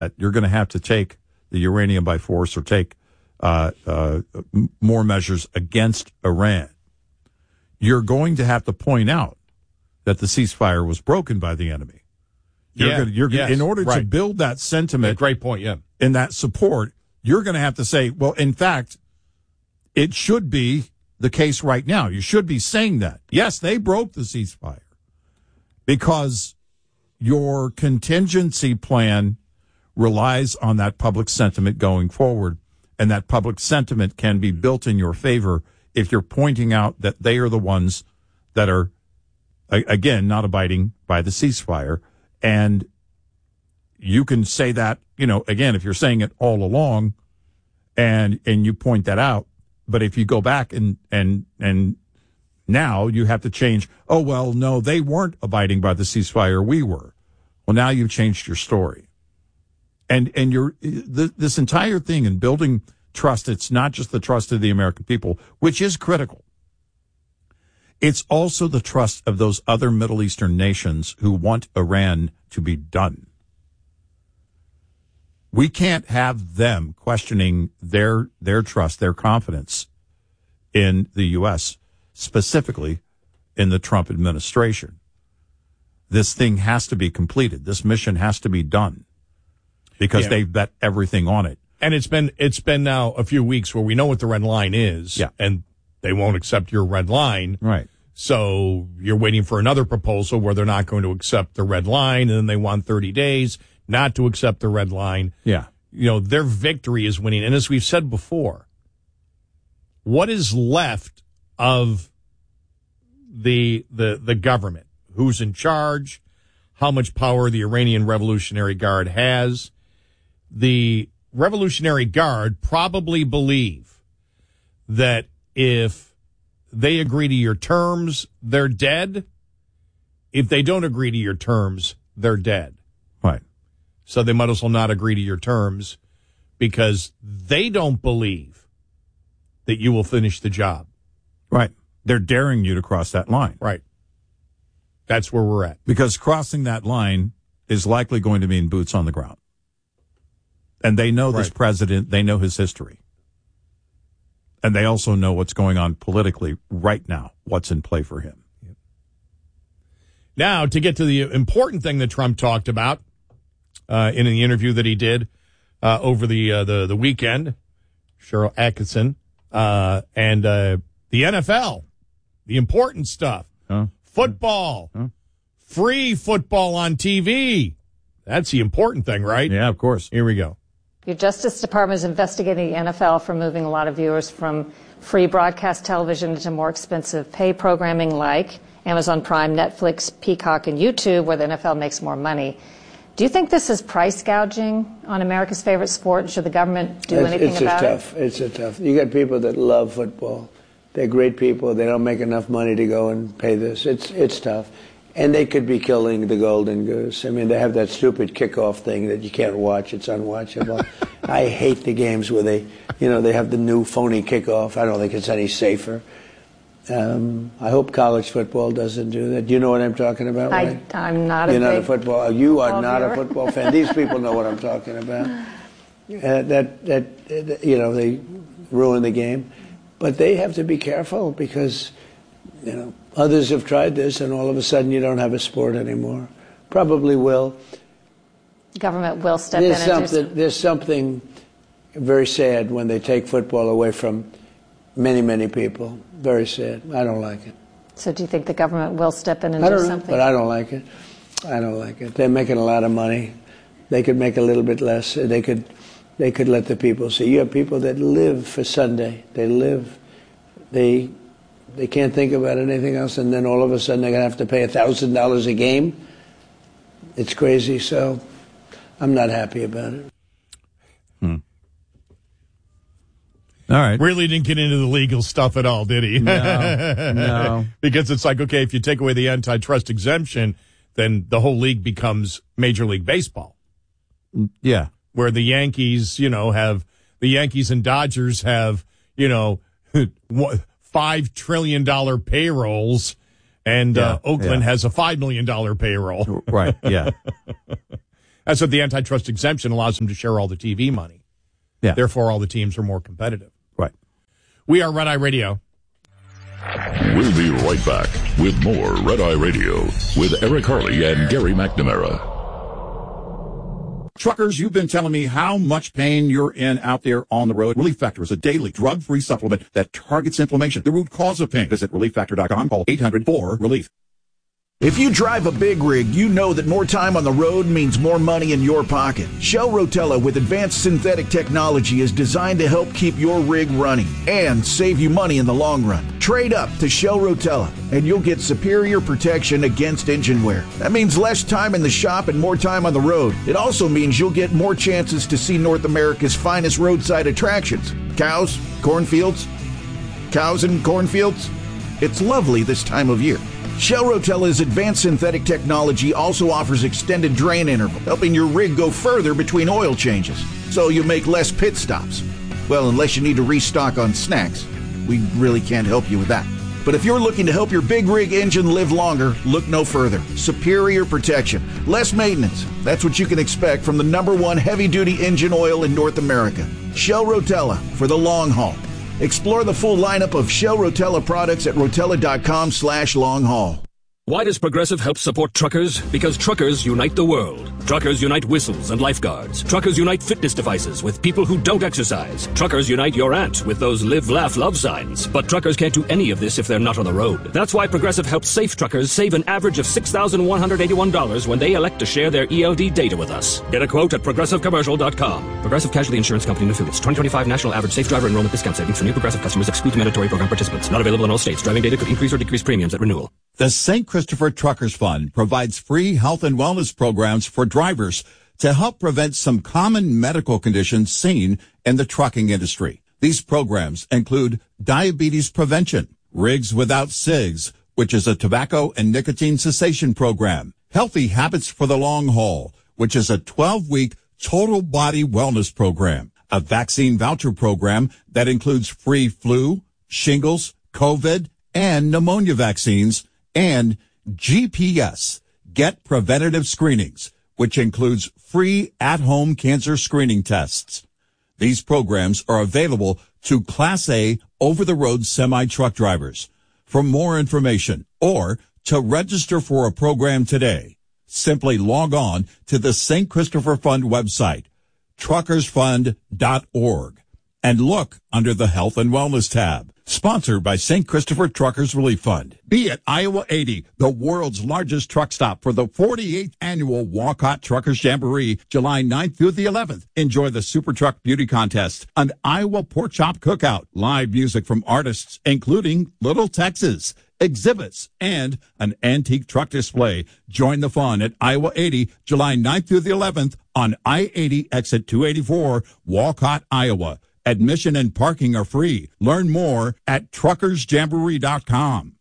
you're going to have to take the uranium by force or take more measures against Iran, you're going to have to point out that the ceasefire was broken by the enemy. In order to build that sentiment, great point, and that support, you're going to have to say, well, in fact, it should be the case right now. You should be saying that. Yes, they broke the ceasefire because your contingency plan relies on that public sentiment going forward, and that public sentiment can be built in your favor if you're pointing out that they are the ones that are, again, not abiding by the ceasefire. And you can say that, again, if you're saying it all along and you point that out, but if you go back and now you have to change, oh, well, no, they weren't abiding by the ceasefire, we were. Well, now you've changed your story. And this entire thing in building trust, it's not just the trust of the American people, which is critical. It's also the trust of those other Middle Eastern nations who want Iran to be done. We can't have them questioning their trust, their confidence in the U.S., specifically in the Trump administration. This thing has to be completed. This mission has to be done because they've bet everything on it. And it's been now a few weeks where we know what the red line is, and they won't accept your red line. Right. So you're waiting for another proposal where they're not going to accept the red line, and then they want 30 days not to accept the red line. Yeah. Their victory is winning. And as we've said before, what is left of the government? Who's in charge? How much power the Iranian Revolutionary Guard has? The Revolutionary Guard probably believe that if they agree to your terms, they're dead. If they don't agree to your terms, they're dead. Right. So they might as well not agree to your terms because they don't believe that you will finish the job. Right. They're daring you to cross that line. Right. That's where we're at. Because crossing that line is likely going to mean boots on the ground. And they know this president, they know his history. And they also know what's going on politically right now, what's in play for him. Yep. Now, to get to the important thing that Trump talked about in the interview that he did over the weekend, Cheryl Atkinson, and the NFL, the important stuff, football, free football on TV. That's the important thing, right? Yeah, of course. Here we go. Your Justice Department is investigating the NFL for moving a lot of viewers from free broadcast television into more expensive pay programming like Amazon Prime, Netflix, Peacock, and YouTube, where the NFL makes more money. Do you think this is price gouging on America's favorite sport? Should the government do anything about it? It's tough. You got people that love football. They're great people. They don't make enough money to go and pay this. It's tough. And they could be killing the golden goose. I mean, they have that stupid kickoff thing that you can't watch. It's unwatchable. I hate the games where they have the new phony kickoff. I don't think it's any safer. I hope college football doesn't do that. Do you know what I'm talking about? Right? I'm not a You're not big a football. You are not viewer. a football fan. These people know what I'm talking about. They ruin the game, but they have to be careful because others have tried this, and all of a sudden you don't have a sport anymore. Probably will. Government will step in. There's something very sad when they take football away from many, many people. Very sad. I don't like it. So do you think the government will step in and do something? But I don't like it. I don't like it. They're making a lot of money. They could make a little bit less. They could let the people see. You have people that live for Sunday. They can't think about anything else, and then all of a sudden they're going to have to pay $1,000 a game. It's crazy, so I'm not happy about it. All right. Really didn't get into the legal stuff at all, did he? No. Because it's like, okay, if you take away the antitrust exemption, then the whole league becomes Major League Baseball. Yeah. Where the Yankees, the Yankees and Dodgers have, $5 trillion payrolls, and Oakland has a $5 million payroll. Right, yeah. That's what the antitrust exemption allows them to share all the TV money. Yeah. Therefore, all the teams are more competitive. Right. We are Red Eye Radio. We'll be right back with more Red Eye Radio with Eric Harley and Gary McNamara. Truckers, you've been telling me how much pain you're in out there on the road. Relief Factor is a daily drug-free supplement that targets inflammation, the root cause of pain. Visit ReliefFactor.com. Call 800-4-RELIEF. If you drive a big rig, you know that more time on the road means more money in your pocket. Shell Rotella with advanced synthetic technology is designed to help keep your rig running and save you money in the long run. Trade up to Shell Rotella and you'll get superior protection against engine wear. That means less time in the shop and more time on the road. It also means you'll get more chances to see North America's finest roadside attractions. Cows, cornfields, cows and cornfields. It's lovely this time of year. Shell Rotella's advanced synthetic technology also offers extended drain interval, helping your rig go further between oil changes, so you make less pit stops. Well, unless you need to restock on snacks. We really can't help you with that. But if you're looking to help your big rig engine live longer, look no further. Superior protection, less maintenance. That's what you can expect from the #1 heavy-duty engine oil in North America. Shell Rotella for the long haul. Explore the full lineup of Shell Rotella products at rotella.com/long haul. Why does Progressive help support truckers? Because truckers unite the world. Truckers unite whistles and lifeguards. Truckers unite fitness devices with people who don't exercise. Truckers unite your aunt with those live, laugh, love signs. But truckers can't do any of this if they're not on the road. That's why Progressive helps safe truckers save an average of $6,181 when they elect to share their ELD data with us. Get a quote at ProgressiveCommercial.com. Progressive Casualty Insurance Company and Affiliates. 2025 National Average Safe Driver Enrollment Discount Savings for new Progressive customers excludes mandatory program participants. Not available in all states. Driving data could increase or decrease premiums at renewal. The St. Christopher Truckers Fund provides free health and wellness programs for drivers to help prevent some common medical conditions seen in the trucking industry. These programs include diabetes prevention, Rigs Without Cigs, which is a tobacco and nicotine cessation program, Healthy Habits for the Long Haul, which is a 12-week total body wellness program, a vaccine voucher program that includes free flu, shingles, COVID, and pneumonia vaccines, and GPS, Get Preventative Screenings, which includes free at-home cancer screening tests. These programs are available to Class A over-the-road semi-truck drivers. For more information or to register for a program today, simply log on to the St. Christopher Fund website, truckersfund.org, and look under the Health and Wellness tab. Sponsored by St. Christopher Truckers Relief Fund. Be at Iowa 80, the world's largest truck stop for the 48th annual Walcott Truckers Jamboree, July 9th through the 11th. Enjoy the Super Truck Beauty Contest, an Iowa Pork Chop Cookout, live music from artists including Little Texas, exhibits, and an antique truck display. Join the fun at Iowa 80, July 9th through the 11th on I-80 exit 284, Walcott, Iowa. Admission and parking are free. Learn more at truckersjamboree.com.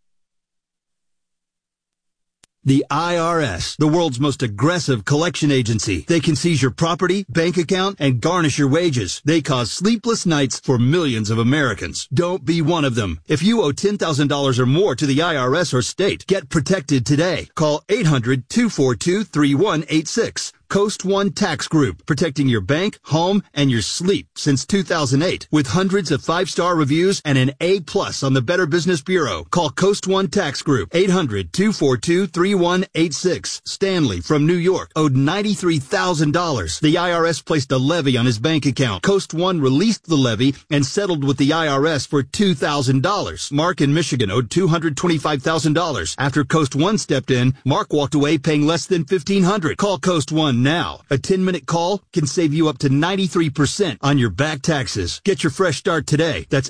The IRS, the world's most aggressive collection agency. They can seize your property, bank account, and garnish your wages. They cause sleepless nights for millions of Americans. Don't be one of them. If you owe $10,000 or more to the IRS or state, get protected today. Call 800-242-3186. Coast One Tax Group, protecting your bank, home, and your sleep since 2008. With hundreds of 5-star reviews and an A+ on the Better Business Bureau. Call Coast One Tax Group, 800-242-3186. Stanley from New York owed $93,000. The IRS placed a levy on his bank account. Coast One released the levy and settled with the IRS for $2,000. Mark in Michigan owed $225,000. After Coast One stepped in, Mark walked away paying less than $1,500. Call Coast One now. A 10-minute call can save you up to 93% on your back taxes. Get your fresh start today. That's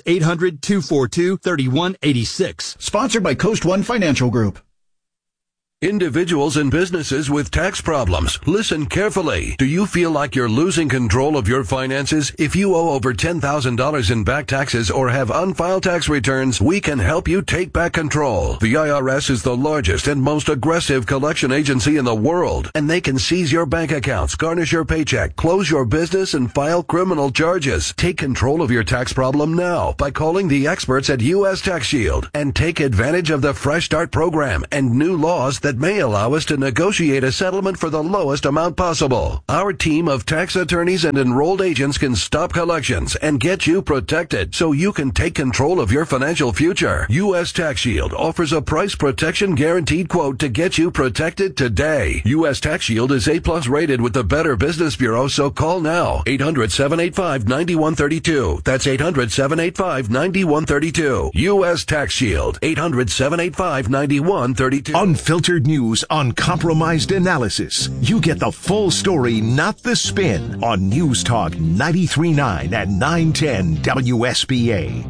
800-242-3186. Sponsored by Coast One Financial Group. Individuals and businesses with tax problems, listen carefully. Do you feel like you're losing control of your finances? If you owe over $10,000 in back taxes or have unfiled tax returns, we can help you take back control. The IRS is the largest and most aggressive collection agency in the world, and they can seize your bank accounts, garnish your paycheck, close your business, and file criminal charges. Take control of your tax problem now by calling the experts at U.S. Tax Shield and take advantage of the Fresh Start program and new laws that that may allow us to negotiate a settlement for the lowest amount possible. Our team of tax attorneys and enrolled agents can stop collections and get you protected so you can take control of your financial future. U.S. Tax Shield offers a price protection guaranteed quote to get you protected today. U.S. Tax Shield is A+ rated with the Better Business Bureau, so call now. 800-785-9132. That's 800-785-9132. U.S. Tax Shield. 800-785-9132. Unfiltered news, uncompromised analysis. You get the full story, not the spin, on News Talk 93.9 and 910 WSBA.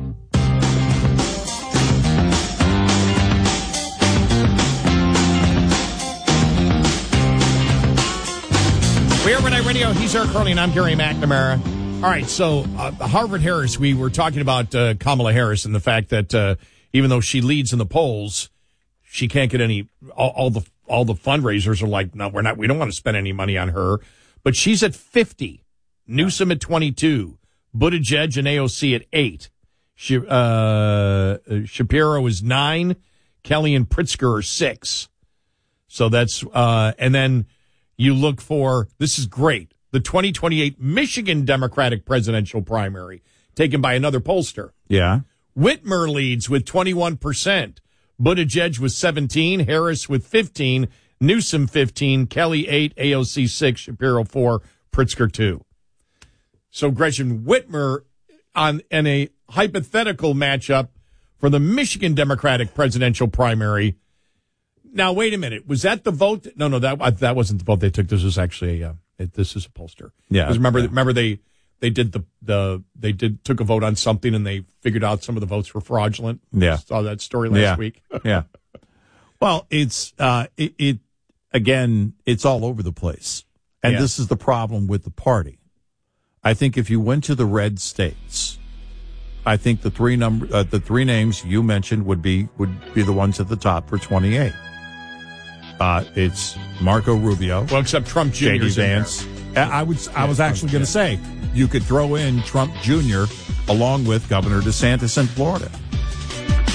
We are Red Eye Radio. He's Eric Curley, and I'm Gary McNamara. All right, so Harvard-Harris, we were talking about Kamala Harris and the fact that even though she leads in the polls, she can't get any. All the fundraisers are like, no, we don't want to spend any money on her. But she's at 50, Newsom at 22, Buttigieg and AOC at 8, Shapiro is 9, Kelly and Pritzker are 6. So that's and then you look for, this is great, the 2028 Michigan Democratic presidential primary taken by another pollster. Yeah. Whitmer leads with 21%. Buttigieg with 17, Harris with 15, Newsom 15, Kelly 8, AOC 6, Shapiro 4, Pritzker 2. So Gretchen Whitmer in a hypothetical matchup for the Michigan Democratic presidential primary. Now, wait a minute. Was that the vote? No, that wasn't the vote they took. This was actually this is a pollster. Yeah. Because remember they took a vote on something and they figured out some of the votes were fraudulent. Yeah. Saw that story last week. Yeah. Well, it's again, it's all over the place. And this is the problem with the party. I think if you went to the red states, I think the three names you mentioned would be the ones at the top for 28. It's Marco Rubio. Well, except Trump Jr. J.D. Vance. I was actually going to say you could throw in Trump Jr. along with Governor DeSantis in Florida.